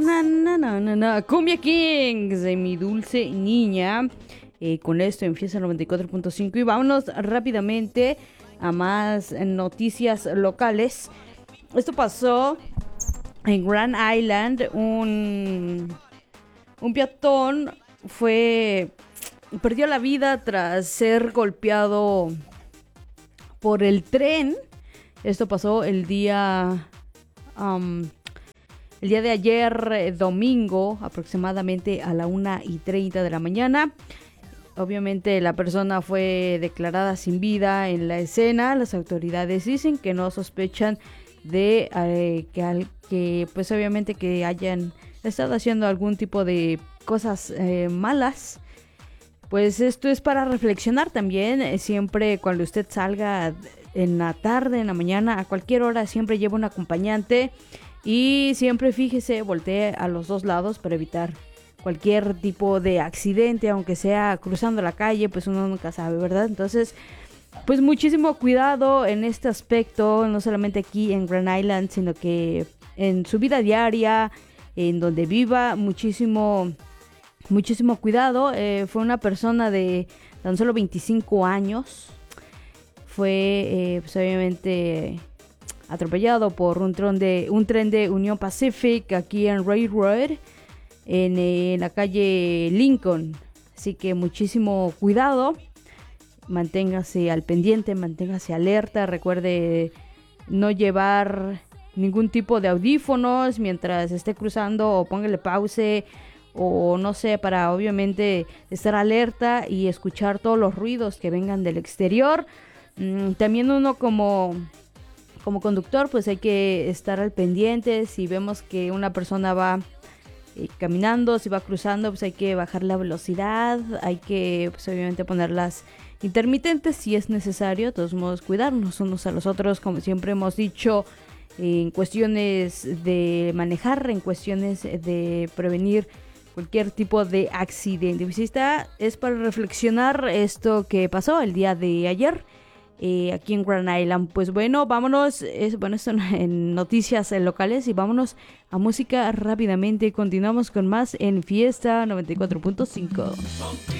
Cumbia Kings de Mi Dulce Niña. Con esto en Fiesta 94.5 y vámonos rápidamente a más noticias locales. Esto pasó en Grand Island. Un peatón perdió la vida tras ser golpeado por el tren. Esto pasó el día de ayer, domingo, aproximadamente a la 1:30 de la mañana. Obviamente la persona fue declarada sin vida en la escena. Las autoridades dicen que no sospechan de que pues obviamente que hayan estado haciendo algún tipo de cosas malas. Pues esto es para reflexionar también. Siempre cuando usted salga en la tarde, en la mañana, a cualquier hora, siempre lleva un acompañante. Y siempre fíjese, voltee a los dos lados para evitar cualquier tipo de accidente, aunque sea cruzando la calle, pues uno nunca sabe, ¿verdad? Entonces, pues muchísimo cuidado en este aspecto, no solamente aquí en Grand Island, sino que en su vida diaria, en donde viva, muchísimo cuidado. Fue una persona de tan solo 25 años, fue pues obviamente atropellado por un tren de Union Pacific aquí en Railroad, en la calle Lincoln. Así que muchísimo cuidado, manténgase al pendiente, manténgase alerta, recuerde no llevar ningún tipo de audífonos mientras esté cruzando, o póngale pause, o no sé, para obviamente estar alerta y escuchar todos los ruidos que vengan del exterior. También uno como conductor, pues hay que estar al pendiente. Si vemos que una persona va caminando, si va cruzando, pues hay que bajar la velocidad, hay que pues obviamente ponerlas intermitentes si es necesario. De todos modos, cuidarnos unos a los otros, como siempre hemos dicho, en cuestiones de manejar, en cuestiones de prevenir cualquier tipo de accidente. Pues es para reflexionar esto que pasó el día de ayer aquí en Grand Island. Pues bueno, vámonos, esto en noticias locales, y vámonos a música rápidamente. Continuamos con más en Fiesta 94.5.